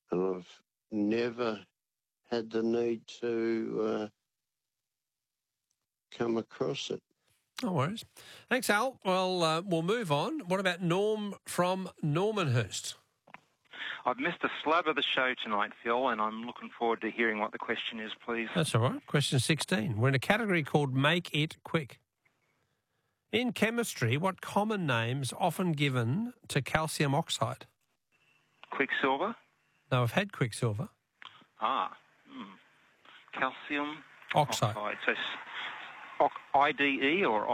and I've never had the need to come across it. No worries. Thanks, Al. Well, we'll move on. What about Norm from Normanhurst? I've missed a slab of the show tonight, Phil, and I'm looking forward to hearing what the question is, please. That's all right. Question 16. We're in a category called Make It Quick. In chemistry, what common name's often given to calcium oxide? Quicksilver? No, I've had quicksilver. Calcium Oxide. So IDE or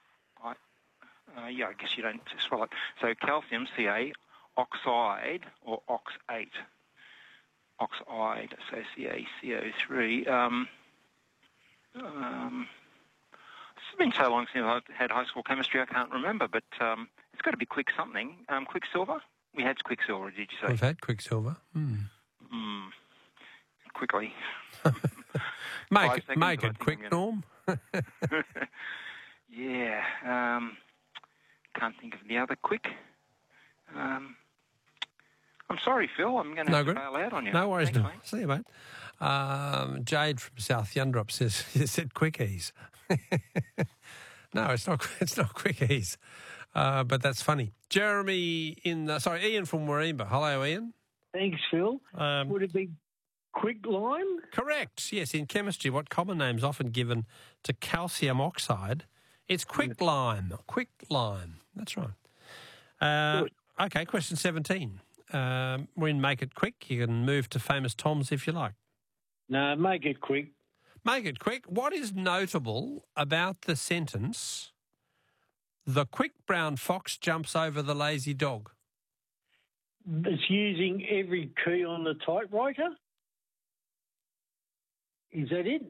I guess you don't spell it. So calcium, Ca, oxide or oxate. Oxide, so CaCO3. It's been so long since I've had high school chemistry, I can't remember, but it's got to be something. Quicksilver? We had quicksilver, did you say? We've had quicksilver. Quickly. Make it quick, Norm. Yeah. Can't think of the other quick. I'm sorry, Phil. I'm going to have to bail out on you. No worries. Thanks, mate. See you, mate. Jade from South Yundrup says, you said quickies. No, it's not quickies. But that's funny. Jeremy Ian from Warringah. Hello, Ian. Thanks, Phil. Would it be quicklime? Correct. Yes, in chemistry, what common name's often given to calcium oxide? It's quicklime. Quicklime. That's right. Okay, question 17. We're in Make It Quick. You can move to Famous Tom's if you like. No, make it quick. Make it quick. What is notable about the sentence, the quick brown fox jumps over the lazy dog? It's using every key on the typewriter? Is that it?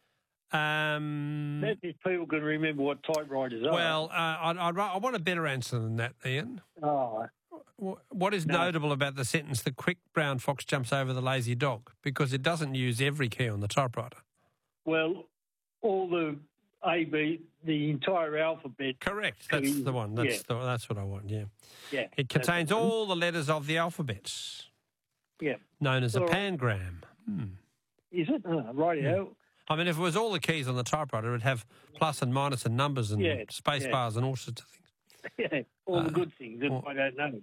That's if people can remember what typewriters are. Well, I want a better answer than that, Ian. Oh. What is notable about the sentence, the quick brown fox jumps over the lazy dog? Because it doesn't use every key on the typewriter. Well, all the the entire alphabet. Correct. That's the one. That's what I want, yeah. It contains all the letters of the alphabet. Yeah. Known as a pangram. Is it? Righty-o. I mean, if it was all the keys on the typewriter, it would have plus and minus and numbers and space bars and all sorts of things. Yeah, all the good things that I don't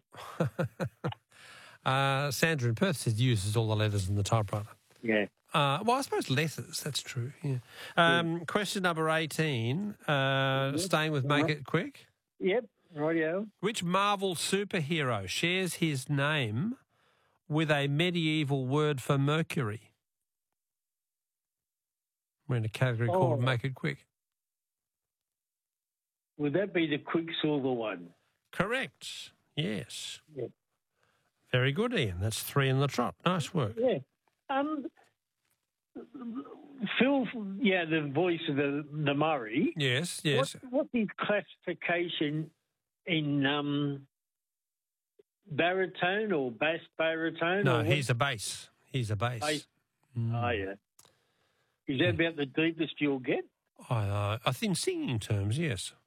know. Sandra in Perth says uses all the letters in the typewriter. Yeah. Well, I suppose letters, that's true. Yeah. Question number 18, staying with Make It Quick. Yep, rightio. Which Marvel superhero shares his name with a medieval word for Mercury? We're in a category called Make It Quick. Would that be the Quicksilver one? Correct. Yes. Yeah. Very good, Ian. That's 3 in the trot. Nice work. Yeah. Phil, the voice of the Murray. Yes. What's his classification in baritone or bass baritone? No, he's a bass. He's a bass. Oh, yeah. Is that about the deepest you'll get? I think singing terms, yes.